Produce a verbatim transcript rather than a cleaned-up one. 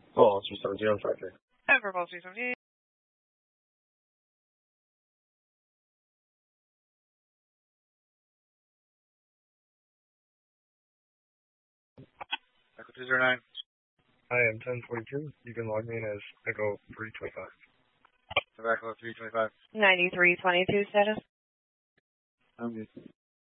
Oh, three seventeen on Friday. Ever Ball three seventeen. Echo two zero nine. I am ten forty-two. You can log me in as Echo three twenty-five. Echo three twenty-five. ninety-three twenty-two status. I'm good.